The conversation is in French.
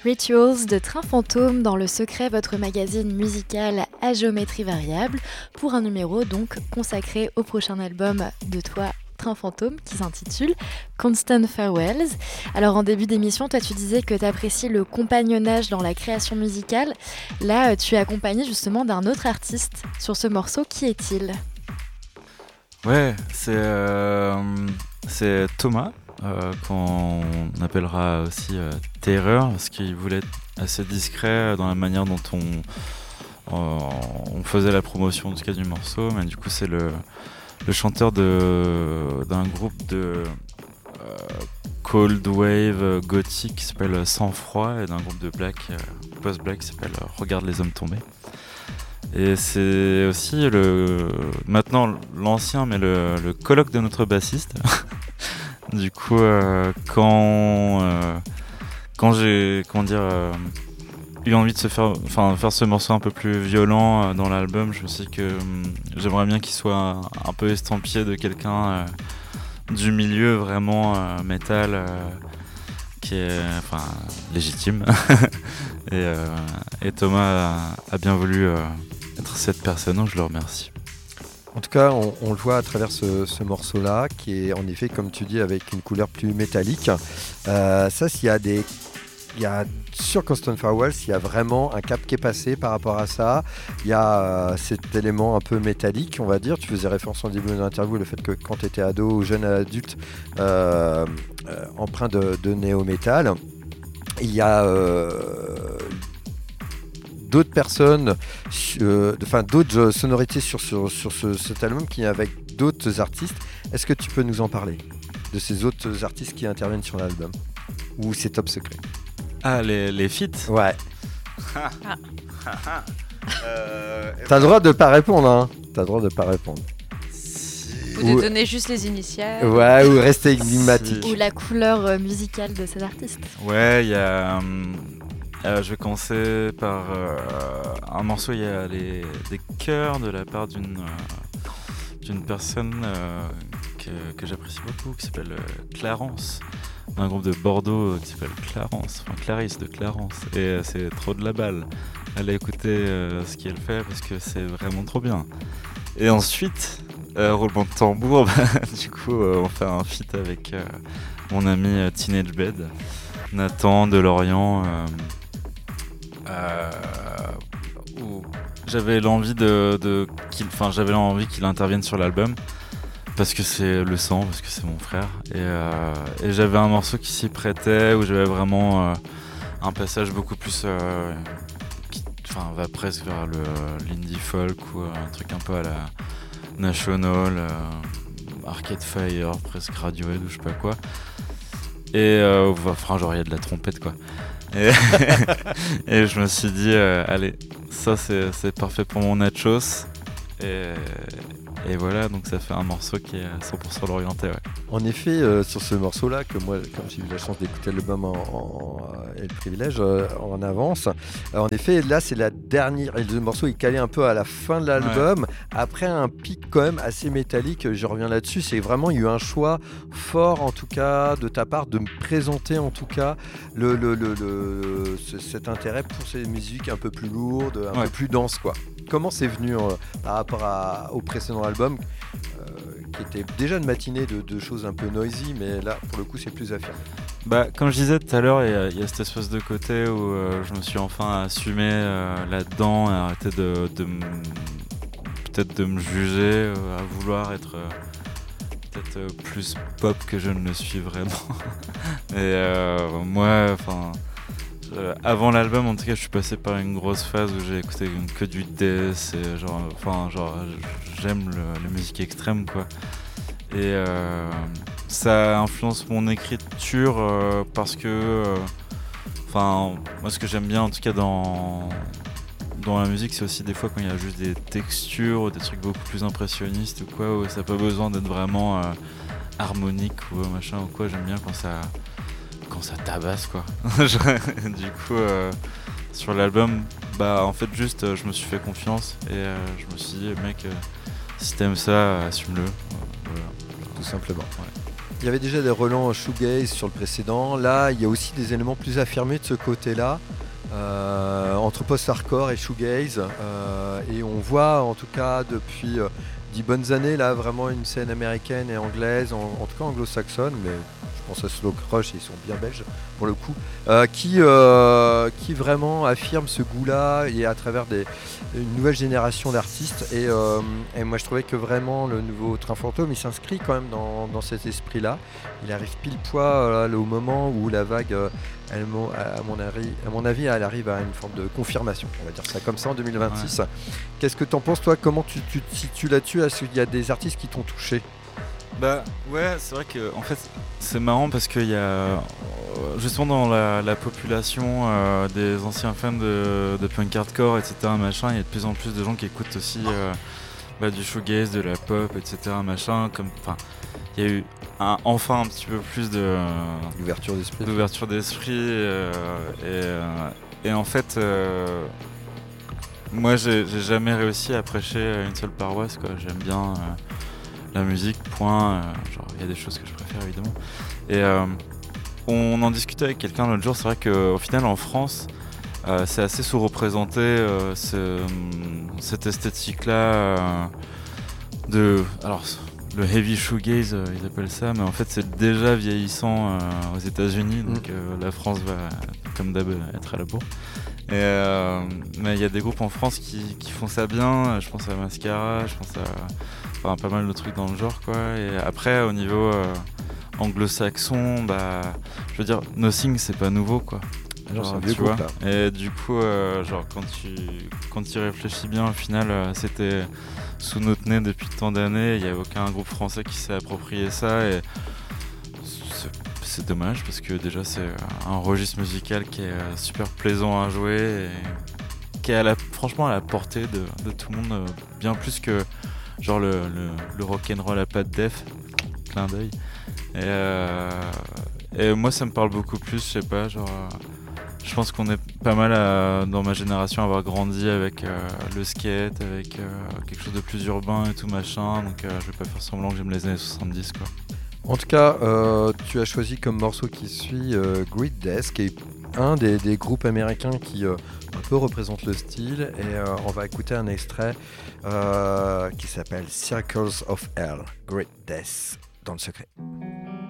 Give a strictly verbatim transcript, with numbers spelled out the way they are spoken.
Rituals de Train Fantôme dans Le Secret, votre magazine musical à géométrie variable, pour un numéro donc consacré au prochain album de toi, Train Fantôme, qui s'intitule Constant Farewells. Alors en début d'émission, toi tu disais que tu apprécies le compagnonnage dans la création musicale. Là, tu es accompagné justement d'un autre artiste sur ce morceau. Qui est-il ? Ouais, c'est, euh, c'est Thomas. Euh, qu'on appellera aussi euh, Terreur, parce qu'il voulait être assez discret dans la manière dont on, euh, on faisait la promotion en tout cas du morceau, mais du coup c'est le, le chanteur de, d'un groupe de euh, cold wave gothique qui s'appelle Sang Froid, et d'un groupe de black, euh, post-black qui s'appelle Regarde les hommes tombés. Et c'est aussi le, maintenant l'ancien, mais le, le coloc de notre bassiste. Du coup, euh, quand, euh, quand j'ai comment dire, euh, eu envie de se faire, enfin, faire ce morceau un peu plus violent euh, dans l'album, je me suis dit que euh, j'aimerais bien qu'il soit un, un peu estampillé de quelqu'un euh, du milieu vraiment euh, métal, euh, qui est enfin, légitime. et, euh, et Thomas a, a bien voulu euh, être cette personne, donc je le remercie. En tout cas, on, on le voit à travers ce, ce morceau-là, qui est en effet, comme tu dis, avec une couleur plus métallique. Euh, ça, s'il y a des... Il y a, sur Constant Farewells, il y a vraiment un cap qui est passé par rapport à ça. Il y a euh, cet élément un peu métallique, on va dire. Tu faisais référence en début de l'interview, le fait que quand tu étais ado ou jeune adulte, euh, euh, empreint de, de néo-métal. Il y a... Euh, d'autres personnes, euh, enfin d'autres sonorités sur, sur, sur ce, cet album qui est avec d'autres artistes. Est-ce que tu peux nous en parler de ces autres artistes qui interviennent sur l'album ou c'est top secret? Ah, les, les feats? Ouais. Ah. euh, T'as le droit de pas répondre, hein. T'as le droit de pas répondre. Ou de donner juste les initiales. Ouais, ou rester énigmatique. Ou la couleur euh, musicale de cet artiste. Ouais, il y a... Hum... Euh, je vais commencer par euh, un morceau, il y a les, des chœurs de la part d'une, euh, d'une personne euh, que, que j'apprécie beaucoup, qui s'appelle euh, Clarence, d'un groupe de Bordeaux euh, qui s'appelle Clarence, enfin Clarisse de Clarence, et euh, c'est trop de la balle. Allez écouter euh, ce qu'elle fait parce que c'est vraiment trop bien. Et ensuite, euh, roulement de tambour, bah, du coup euh, on fait un feat avec euh, mon ami euh, Teenage Bed, Nathan de Lorient. Euh, Euh, où j'avais l'envie de, de qu'il, enfin j'avais l'envie qu'il intervienne sur l'album parce que c'est le sang, parce que c'est mon frère et, euh, et j'avais un morceau qui s'y prêtait où j'avais vraiment euh, un passage beaucoup plus euh, qui, enfin va presque vers le l'indie folk ou un truc un peu à la National, euh, Arcade Fire, presque Radiohead ou je sais pas quoi. Et euh, enfin genre il y a de la trompette quoi. Et, et je me suis dit, euh, allez, ça c'est, c'est parfait pour mon nachos. Et, et voilà, donc ça fait un morceau qui est cent pour cent orienté. Ouais. En effet, euh, sur ce morceau-là, que moi, comme j'ai eu la chance d'écouter l'album en, en, euh, et le privilège euh, en avance, euh, en effet, là c'est la dernière. Et le morceau est calé un peu à la fin de l'album, ouais. Après un pic quand même assez métallique. Je reviens là-dessus. C'est vraiment il y a eu un choix fort, en tout cas, de ta part, de me présenter en tout cas le, le, le, le, ce, cet intérêt pour ces musiques un peu plus lourdes, un ouais. peu plus denses, quoi. Comment c'est venu euh, par rapport à, au précédent album euh, qui était déjà une matinée de, de choses un peu noisy, mais là pour le coup c'est plus affirmé. Bah, comme je disais tout à l'heure, il y, y a cette espèce de côté où euh, je me suis enfin assumé euh, là-dedans et arrêté de, de m... peut-être de me juger, euh, à vouloir être euh, peut-être euh, plus pop que je ne le suis vraiment. Et euh, moi, enfin... Euh, avant l'album, en tout cas, je suis passé par une grosse phase où j'ai écouté que du death et genre, enfin, genre, j'aime le, la musique extrême, quoi. Et euh, ça influence mon écriture euh, parce que, enfin, euh, moi, ce que j'aime bien, en tout cas, dans dans la musique, c'est aussi des fois quand il y a juste des textures ou des trucs beaucoup plus impressionnistes ou quoi, où ça n'a pas besoin d'être vraiment euh, harmonique ou machin ou quoi. J'aime bien quand ça quand ça tabasse quoi. Du coup euh, sur l'album bah en fait juste euh, je me suis fait confiance et euh, je me suis dit mec euh, si t'aimes ça assume-le, voilà. Tout simplement. Ouais. il y avait déjà des relents shoegaze sur le précédent. Là, il y a aussi des éléments plus affirmés de ce côté-là, euh, entre post-hardcore et shoegaze. Euh, et on voit, en tout cas, depuis euh, dix bonnes années, là, vraiment une scène américaine et anglaise, en, en tout cas anglo-saxonne, mais je pense à Slow Crush, ils sont bien belges pour le coup, euh, qui, euh, qui vraiment affirme ce goût-là et à travers des, une nouvelle génération d'artistes. Et, euh, et moi je trouvais que vraiment le nouveau Train Fantôme, il s'inscrit quand même dans, dans cet esprit-là. Il arrive pile poil euh, au moment où la vague, euh, elle, à, mon avis, à mon avis, elle arrive à une forme de confirmation, on va dire ça comme ça, en deux mille vingt-six. Ouais. Qu'est-ce que tu en penses toi? Comment tu, tu te situes là-dessus? Est-ce qu'il y a des artistes qui t'ont touché? Bah ouais, c'est vrai que en fait c'est marrant parce qu'il y a justement dans la, la population euh, des anciens fans de, de punk hardcore, et cetera machin, il y a de plus en plus de gens qui écoutent aussi euh, bah, du shoegaze, de la pop, et cetera machin. Comme, enfin, il y a eu un, enfin un petit peu plus de euh, d'ouverture d'esprit, d'ouverture d'esprit euh, et, euh, et en fait. Euh, moi j'ai, j'ai jamais réussi à prêcher à une seule paroisse, quoi. J'aime bien euh, la musique, point. Euh, genre, il y a des choses que je préfère évidemment. Et euh, on en discutait avec quelqu'un l'autre jour. C'est vrai qu'au final, en France, euh, c'est assez sous-représenté euh, ce, cette esthétique-là euh, de. Alors, le heavy shoegaze, euh, ils appellent ça, mais en fait, c'est déjà vieillissant euh, aux États-Unis. Donc, mmh. euh, la France va, comme d'hab, être à la bourre. Et euh, mais il y a des groupes en France qui, qui font ça bien. Je pense à Mascara, je pense à. Enfin, pas mal de trucs dans le genre, quoi. Et après, au niveau euh, anglo-saxon, bah, je veux dire, Nothing, c'est pas nouveau, quoi. Genre, c'est un vieux groupe, là. Et du coup, euh, genre, quand tu, quand tu y réfléchis bien, au final, euh, c'était sous notre nez depuis tant d'années. Il n'y a aucun groupe français qui s'est approprié ça. Et c'est, c'est dommage, parce que déjà, c'est un registre musical qui est super plaisant à jouer et qui est à la, franchement à la portée de, de tout le monde, bien plus que genre le, le, le rock'n'roll à pas de def, clin d'œil. Et, euh, et moi ça me parle beaucoup plus, je sais pas, genre euh, je pense qu'on est pas mal à, dans ma génération à avoir grandi avec euh, le skate, avec euh, quelque chose de plus urbain et tout machin, donc euh, je vais pas faire semblant que j'aime les années soixante-dix, quoi. En tout cas, euh, tu as choisi comme morceau qui suit euh, Great Death, qui est un des, des groupes américains qui euh, un peu représente le style, et euh, on va écouter un extrait euh, qui s'appelle Circles of Hell, Great Death, dans le secret.